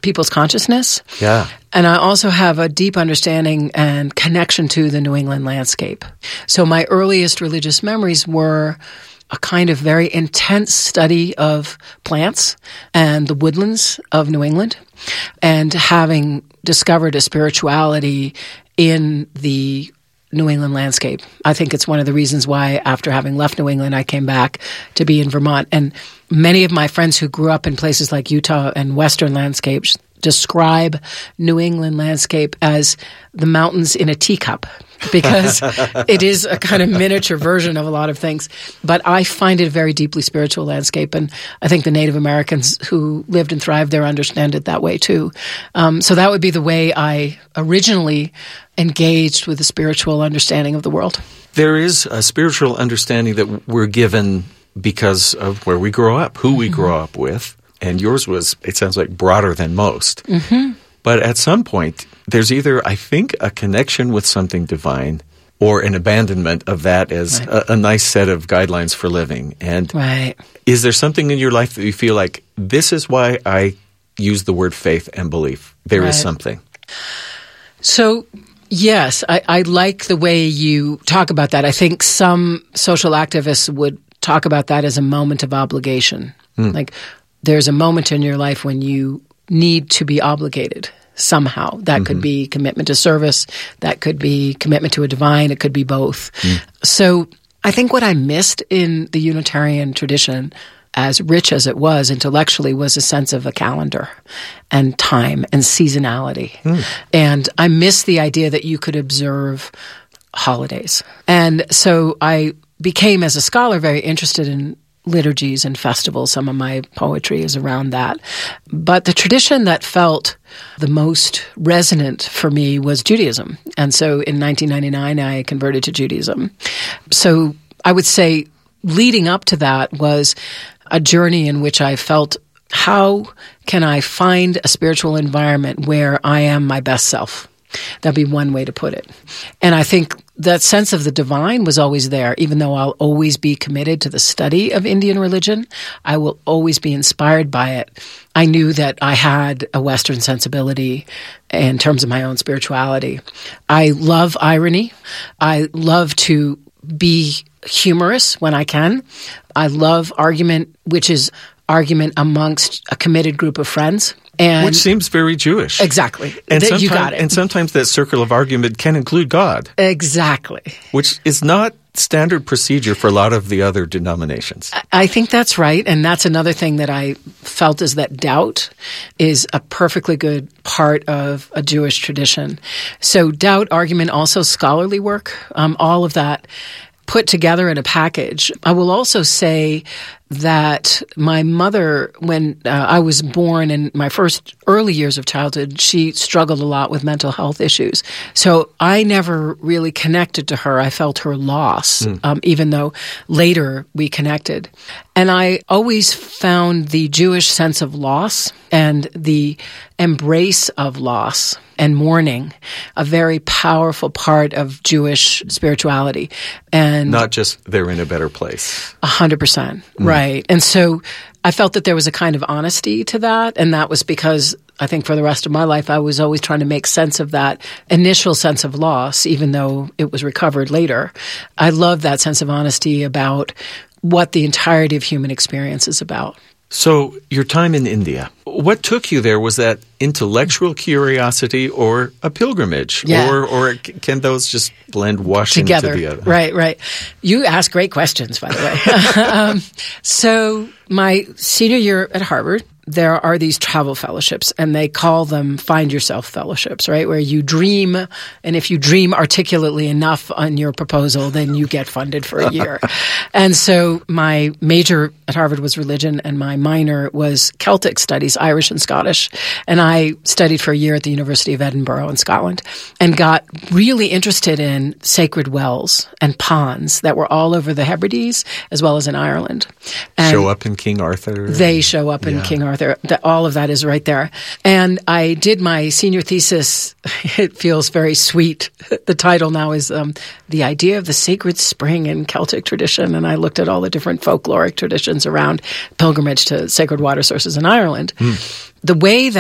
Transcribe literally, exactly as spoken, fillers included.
people's consciousness. Yeah. And I also have a deep understanding and connection to the New England landscape. So my earliest religious memories were a kind of very intense study of plants and the woodlands of New England, and having discovered a spirituality in the New England landscape. I think it's one of the reasons why, after having left New England, I came back to be in Vermont. And many of my friends who grew up in places like Utah and Western landscapes describe New England landscape as the mountains in a teacup, because it is a kind of miniature version of a lot of things. But I find it a very deeply spiritual landscape, and I think the Native Americans who lived and thrived there understand it that way too. Um, so that would be the way I originally engaged with the spiritual understanding of the world. There is a spiritual understanding that we're given because of where we grow up, who we mm-hmm. grow up with. And yours was, it sounds like, broader than most. Mm-hmm. But at some point, there's either, I think, a connection with something divine or an abandonment of that as right. a, a nice set of guidelines for living. And right. is there something in your life that you feel like, this is why I use the word faith and belief? There right. is something. So, yes, I, I like the way you talk about that. I think some social activists would talk about that as a moment of obligation. Mm. Like, there's a moment in your life when you need to be obligated somehow. That mm-hmm. could be commitment to service. That could be commitment to a divine. It could be both. Mm. So I think what I missed in the Unitarian tradition, as rich as it was intellectually, was a sense of a calendar and time and seasonality. Mm. And I missed the idea that you could observe holidays. And so I became, as a scholar, very interested in liturgies and festivals. Some of my poetry is around that. But the tradition that felt the most resonant for me was Judaism. And so in nineteen ninety-nine, I converted to Judaism. So I would say leading up to that was a journey in which I felt, how can I find a spiritual environment where I am my best self? That'd be one way to put it. And I think that sense of the divine was always there. Even though I'll always be committed to the study of Indian religion, I will always be inspired by it. I knew that I had a Western sensibility in terms of my own spirituality. I love irony. I love to be humorous when I can. I love argument, which is argument amongst a committed group of friends. And which seems very Jewish. Exactly. And you got it. And sometimes that circle of argument can include God. Exactly. Which is not standard procedure for a lot of the other denominations. I think that's right. And that's another thing that I felt, is that doubt is a perfectly good part of a Jewish tradition. So doubt, argument, also scholarly work, um, all of that put together in a package. I will also say that my mother, when uh, I was born in my first early years of childhood, she struggled a lot with mental health issues. So I never really connected to her. I felt her loss, mm. um, even though later we connected. And I always found the Jewish sense of loss and the embrace of loss and mourning a very powerful part of Jewish spirituality. And not just they're in a better place. A hundred percent. Right. And so I felt that there was a kind of honesty to that. And that was because I think for the rest of my life, I was always trying to make sense of that initial sense of loss, even though it was recovered later. I love that sense of honesty about what the entirety of human experience is about. So your time in India, what took you there? Was that intellectual curiosity or a pilgrimage? Yeah. Or or can those just blend, wash together? Into the other? Right, right. You ask great questions, by the way. um, so my senior year at Harvard, there are these travel fellowships, and they call them Find Yourself fellowships, right? Where you dream, and if you dream articulately enough on your proposal, then you get funded for a year. And so my major at Harvard was religion, and my minor was Celtic studies, Irish and Scottish. And I studied for a year at the University of Edinburgh in Scotland and got really interested in sacred wells and ponds that were all over the Hebrides as well as in Ireland. And show up in King Arthur. They show up in yeah. King Arthur. The, all of that is right there. And I did my senior thesis. It feels very sweet. The title now is um, The Idea of the Sacred Spring in Celtic Tradition. And I looked at all the different folkloric traditions around pilgrimage to sacred water sources in Ireland. Mm. The way that